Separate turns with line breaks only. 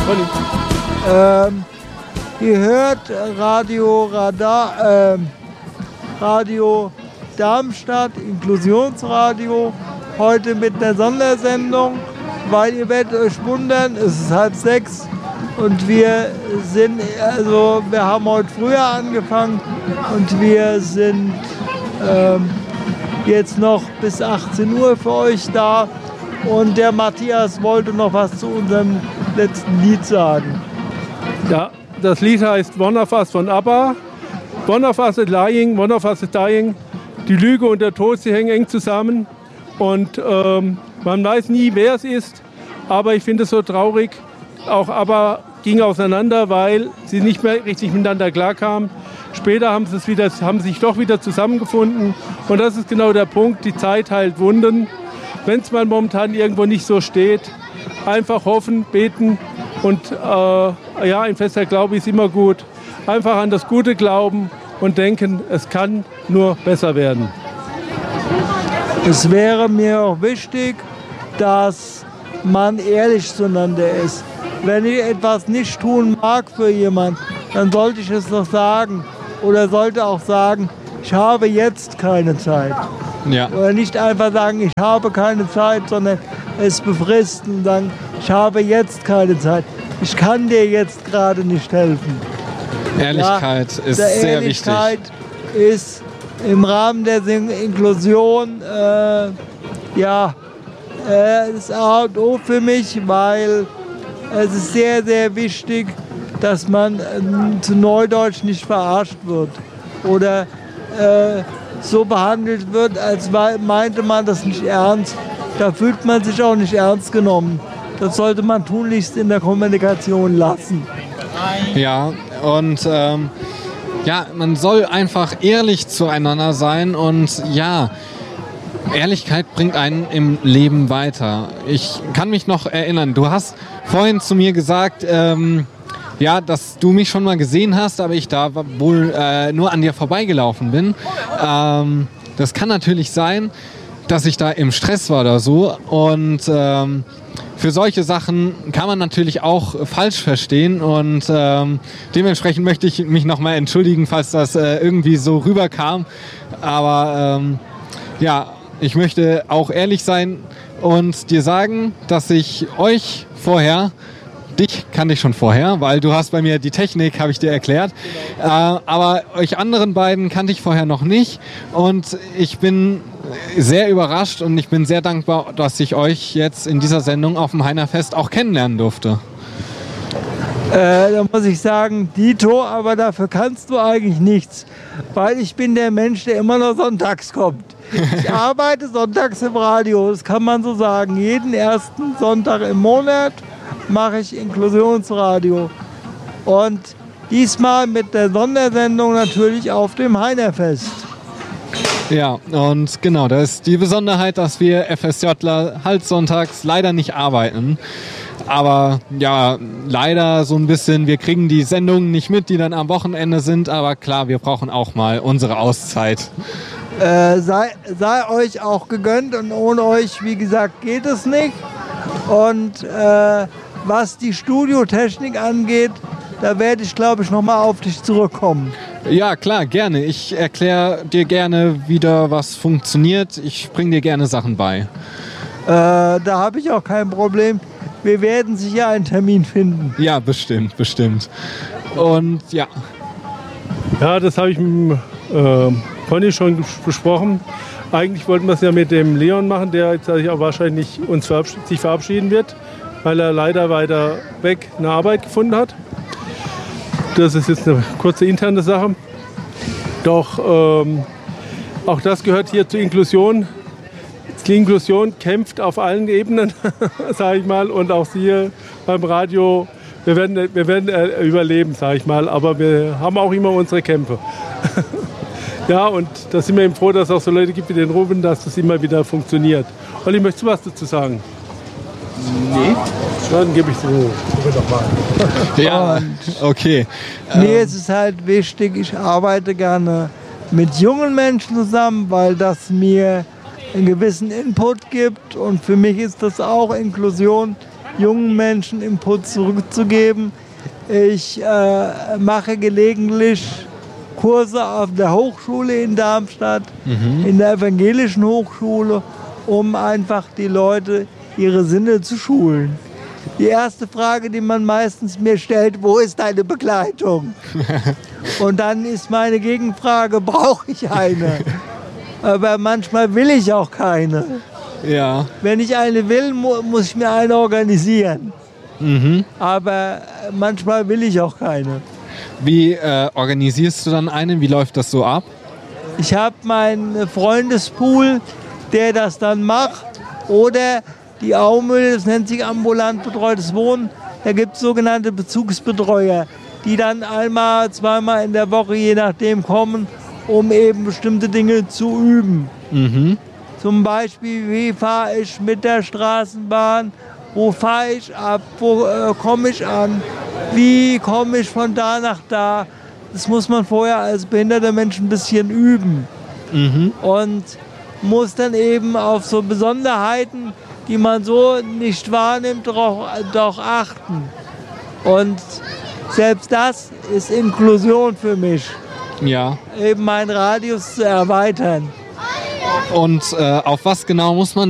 Ihr hört Radio Radar, Radio Darmstadt, Inklusionsradio, heute mit einer Sondersendung, weil ihr werdet euch wundern, es ist 5:30 und wir haben heute früher angefangen und wir sind jetzt noch bis 18 Uhr für euch da und der Matthias wollte noch was zu unserem letzten Lied sagen.
Ja, das Lied heißt One of Us von ABBA. One of Us is lying, one of us is dying. Die Lüge und der Tod, sie hängen eng zusammen. Und man weiß nie, wer es ist. Aber ich finde es so traurig. Auch ABBA ging auseinander, weil sie nicht mehr richtig miteinander klarkamen. Später haben sie sich doch wieder zusammengefunden. Und das ist genau der Punkt. Die Zeit heilt Wunden. Wenn es mal momentan irgendwo nicht so steht, einfach hoffen, beten. Und ein fester Glaube ist immer gut. Einfach an das Gute glauben und denken, es kann nur besser werden.
Es wäre mir auch wichtig, dass man ehrlich zueinander ist. Wenn ich etwas nicht tun mag für jemanden, dann sollte ich es doch sagen. Oder sollte auch sagen, ich habe jetzt keine Zeit.
Ja.
Oder nicht einfach sagen, ich habe keine Zeit, sondern es befristen und sagen, ich habe jetzt keine Zeit. Ich kann dir jetzt gerade nicht helfen.
Ehrlichkeit ist sehr wichtig.
Ehrlichkeit ist im Rahmen der Inklusion ist A und O für mich, weil es ist sehr, sehr wichtig, dass man zu Neudeutsch nicht verarscht wird oder so behandelt wird, als meinte man das nicht ernst. Da fühlt man sich auch nicht ernst genommen. Das sollte man tunlichst in der Kommunikation lassen.
Ja, und man soll einfach ehrlich zueinander sein und ja, Ehrlichkeit bringt einen im Leben weiter. Ich kann mich noch erinnern, du hast vorhin zu mir gesagt, dass du mich schon mal gesehen hast, aber ich da wohl nur an dir vorbeigelaufen bin. Das kann natürlich sein, dass ich da im Stress war oder so und für solche Sachen kann man natürlich auch falsch verstehen und dementsprechend möchte ich mich nochmal entschuldigen, falls das irgendwie so rüberkam. Aber ich möchte auch ehrlich sein und dir sagen, dass ich euch vorher, dich kannte ich schon vorher, weil du hast bei mir die Technik, habe ich dir erklärt, aber euch anderen beiden kannte ich vorher noch nicht und ich bin sehr überrascht und ich bin sehr dankbar, dass ich euch jetzt in dieser Sendung auf dem Heinerfest auch kennenlernen durfte.
Da muss ich sagen, Dito, aber dafür kannst du eigentlich nichts, weil ich bin der Mensch, der immer nur sonntags kommt. Ich arbeite sonntags im Radio, das kann man so sagen. Jeden ersten Sonntag im Monat mache ich Inklusionsradio. Und diesmal mit der Sondersendung natürlich auf dem Heinerfest.
Ja, und genau, das ist die Besonderheit, dass wir FSJler halt sonntags leider nicht arbeiten. Aber ja, leider so ein bisschen, wir kriegen die Sendungen nicht mit, die dann am Wochenende sind. Aber klar, wir brauchen auch mal unsere Auszeit.
Sei euch auch gegönnt und ohne euch, wie gesagt, geht es nicht. Und was die Studiotechnik angeht, da werde ich, glaube ich, nochmal auf dich zurückkommen.
Ja, klar, gerne. Ich erkläre dir gerne wieder, was funktioniert. Ich bringe dir gerne Sachen bei.
Da habe ich auch kein Problem. Wir werden sicher einen Termin finden.
Ja, bestimmt. Und ja.
Ja, das habe ich mit Conny schon besprochen. Eigentlich wollten wir es ja mit dem Leon machen, der jetzt auch wahrscheinlich sich verabschieden wird, weil er leider weiter weg eine Arbeit gefunden hat. Das ist jetzt eine kurze interne Sache. Doch auch das gehört hier zur Inklusion. Die Inklusion kämpft auf allen Ebenen, sage ich mal, und auch hier beim Radio. Wir werden überleben, sage ich mal, aber wir haben auch immer unsere Kämpfe. Ja, und da sind wir eben froh, dass es auch so Leute gibt wie den Ruben, dass das immer wieder funktioniert. Olli, möchtest du was dazu sagen?
Nee.
Dann gebe ich so nochmal.
Ja, okay.
Mir ist es halt wichtig, ich arbeite gerne mit jungen Menschen zusammen, weil das mir einen gewissen Input gibt und für mich ist das auch Inklusion. jungen Menschen Input zurückzugeben. Ich mache gelegentlich Kurse auf der Hochschule in Darmstadt, in der evangelischen Hochschule, um einfach die Leute ihre Sinne zu schulen. Die erste Frage, die man meistens mir stellt: Wo ist deine Begleitung? Und dann ist meine Gegenfrage: Brauche ich eine? Aber manchmal will ich auch keine.
Ja.
Wenn ich eine will, muss ich mir eine organisieren. Aber manchmal will ich auch keine.
Wie organisierst du dann einen? Wie läuft das so ab?
Ich habe meinen Freundespool, der das dann macht. Oder die Aumühle, das nennt sich ambulant betreutes Wohnen. Da gibt es sogenannte Bezugsbetreuer, die dann einmal, zweimal in der Woche, je nachdem, kommen, um eben bestimmte Dinge zu üben. Zum Beispiel, wie fahre ich mit der Straßenbahn, wo fahre ich ab, wo komme ich an, wie komme ich von da nach da. Das muss man vorher als behinderter Mensch ein bisschen üben. Und muss dann eben auf so Besonderheiten, die man so nicht wahrnimmt, doch achten. Und selbst das ist Inklusion für mich.
Ja.
Eben meinen Radius zu erweitern.
Und auf was genau muss man